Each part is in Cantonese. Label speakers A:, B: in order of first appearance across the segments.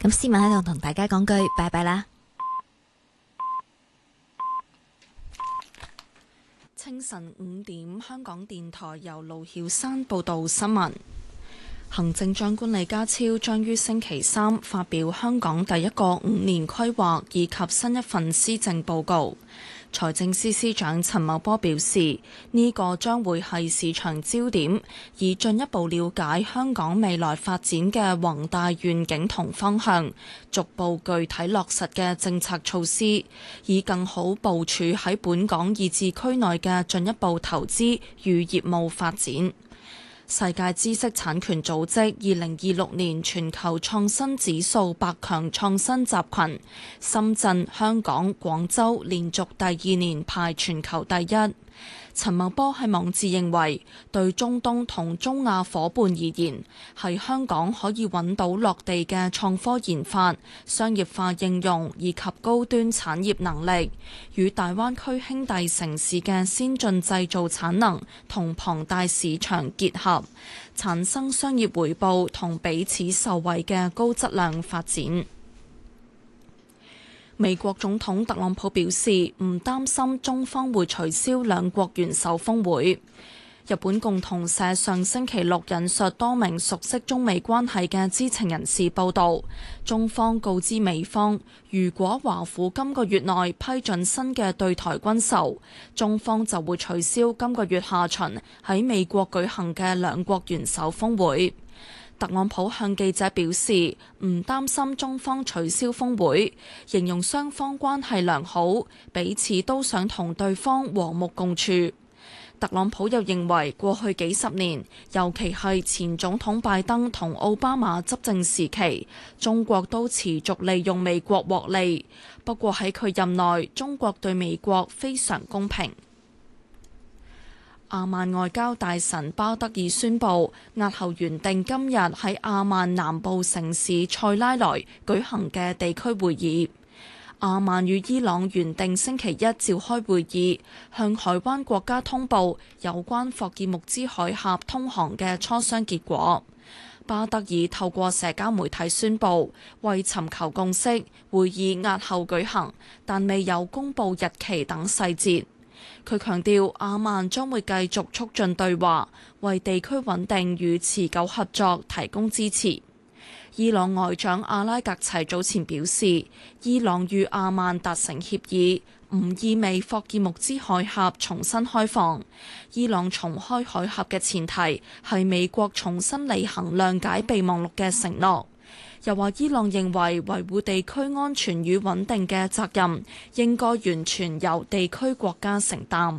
A: 咁思敏喺度同大家講句拜拜啦。
B: 清晨5點，香港電台由盧曉山報道新聞。行政長官李家超將於星期三發表香港第一個5年規劃以及新一份施政報告。財政司司長陳茂波表示，呢個將會係市場焦點，以進一步了解香港未來發展嘅宏大願景同方向，逐步具體落實嘅政策措施，以更好部署喺本港以至區內嘅進一步投資與業務發展。世界知識產權組織2026年全球創新指數百強創新集群，深圳、香港、廣州連續第2年排全球第一。陳茂波喺網誌認為，對中東同中亞夥伴而言，係香港可以揾到落地嘅創科研發、商業化應用以及高端產業能力，與大灣區兄弟城市嘅先進製造產能同龐大市場結合，產生商業回報同彼此受惠嘅高質量發展。美國總統特朗普表示唔擔心中方會取消兩國元首峰會。日本共同社上星期六引述多名熟悉中美關係嘅知情人士報道，中方告知美方，如果華府今個月內批准新嘅對台軍售，中方就會取消今個月下旬喺美國舉行嘅兩國元首峰會。特朗普向記者表示，唔擔心中方取消峰會，形容雙方關係良好，彼此都想同對方和睦共處。特朗普又認為，過去幾十年，尤其係前總統拜登同奧巴馬執政時期，中國都持續利用美國獲利。不過喺佢任內，中國對美國非常公平。阿曼外交大臣巴德爾宣布，押後原定今日喺阿曼南部城市塞拉萊舉行嘅地區會議。阿曼與伊朗原定星期一召開會議，向海灣國家通報有關霍爾木茲海峽通航嘅磋商結果。巴德爾透過社交媒體宣布，為尋求共識，會議押後舉行，但未有公布日期等細節。佢強調，阿曼將會繼續促進對話，為地區穩定與持久合作提供支持。伊朗外長阿拉格齊早前表示，伊朗與阿曼達成協議，唔意味霍爾木茲海峽重新開放。伊朗重開海峽嘅前提係美國重新履行諒解備忘錄嘅承諾。又話伊朗認為維護地區安全與穩定嘅責任應該完全由地區國家承擔。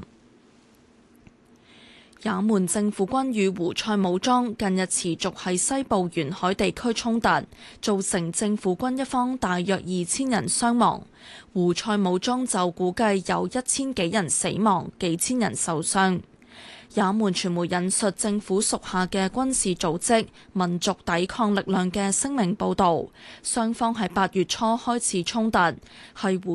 B: 也門政府軍與胡塞武裝近日持續喺西部沿海地區衝突，造成政府軍一方大約2000人傷亡，胡塞武裝就估計有1000幾人死亡，幾千人受傷。也門傳媒引述政府屬下嘅軍事組織民族抵抗力量嘅聲明報導，雙方喺8月初開始衝突，係胡